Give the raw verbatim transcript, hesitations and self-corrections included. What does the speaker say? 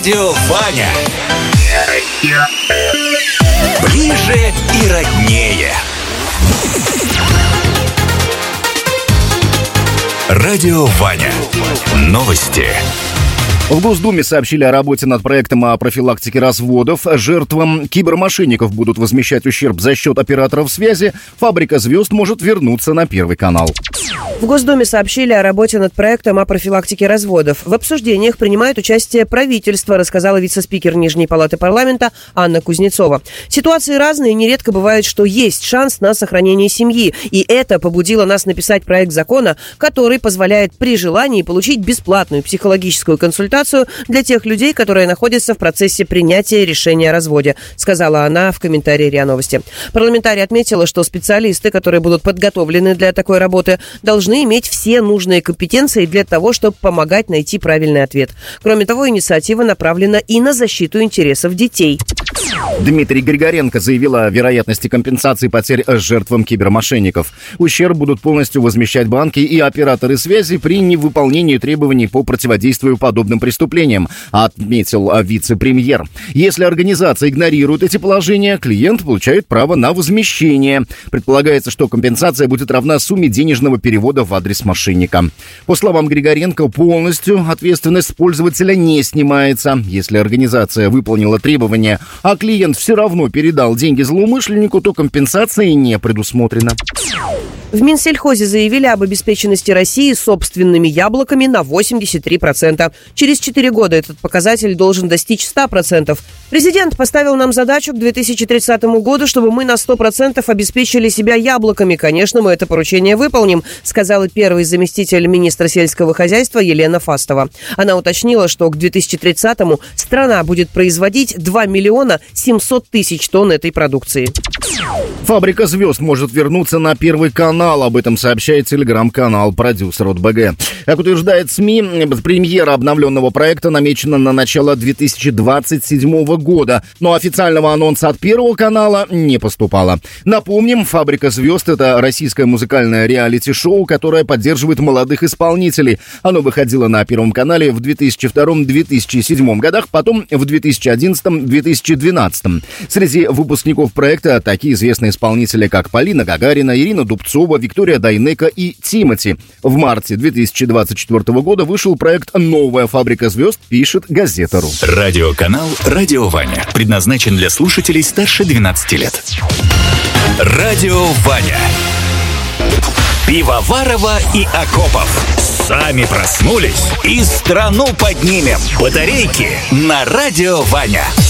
Радио Ваня. Ближе и роднее. Радио Ваня. Новости. В Госдуме сообщили о работе над проектом о профилактике разводов. Жертвам кибермошенников будут возмещать ущерб за счет операторов связи. Фабрика звезд может вернуться на Первый канал. В Госдуме сообщили о работе над проектом о профилактике разводов. В обсуждениях принимает участие правительство, рассказала вице-спикер Нижней палаты парламента Анна Кузнецова. Ситуации разные, нередко бывает, что есть шанс на сохранение семьи. И это побудило нас написать проект закона, который позволяет при желании получить бесплатную психологическую консультацию для тех людей, которые находятся в процессе принятия решения о разводе, сказала она в комментарии РИА Новости. Парламентарий отметила, что специалисты, которые будут подготовлены для такой работы, должны иметь все нужные компетенции для того, чтобы помогать найти правильный ответ. Кроме того, инициатива направлена и на защиту интересов детей. Дмитрий Григоренко заявил о вероятности компенсации потерь жертвам кибермошенников. Ущерб будут полностью возмещать банки и операторы связи при невыполнении требований по противодействию подобным преступлениям, отметил вице-премьер. Если организация игнорирует эти положения, клиент получает право на возмещение. Предполагается, что компенсация будет равна сумме денежного перевода в адрес мошенника. По словам Григоренко, полностью ответственность пользователя не снимается. Если организация выполнила требования, а клиент все равно передал деньги злоумышленнику, то компенсация не предусмотрена. В Минсельхозе заявили об обеспеченности России собственными яблоками на восемьдесят три процента. Через четыре года этот показатель должен достичь ста процентов. Президент поставил нам задачу к две тысячи тридцатому году, чтобы мы на сто процентов обеспечили себя яблоками. Конечно, мы это поручение выполним, сказала первый заместитель министра сельского хозяйства Елена Фастова. Она уточнила, что к две тысячи тридцатому страна будет производить два миллиона семьсот тысяч тонн этой продукции. Фабрика звезд может вернуться на Первый канал. Об этом сообщает телеграм-канал «Продюсер от БГ». Как утверждает СМИ, премьера обновленного проекта намечена на начало две тысячи двадцать седьмого года. Но официального анонса от Первого канала не поступало. Напомним, «Фабрика звезд» — это российское музыкальное реалити-шоу, которое поддерживает молодых исполнителей. Оно выходило на Первом канале в две тысячи втором — две тысячи седьмом годах, потом в две тысячи одиннадцатом — две тысячи двенадцатом. Среди выпускников проекта такие известные исполнители, как Полина Гагарина, Ирина Дубцова, Виктория Дайнеко и Тимати. В марте две тысячи двадцать четвёртого года вышел проект «Новая фабрика звезд», пишет Газета.ру. Радиоканал «Радио Ваня» предназначен для слушателей старше двенадцати лет. Радио Ваня. Пивоварова и Акопов. Сами проснулись и страну поднимем. Батарейки на Радио Ваня.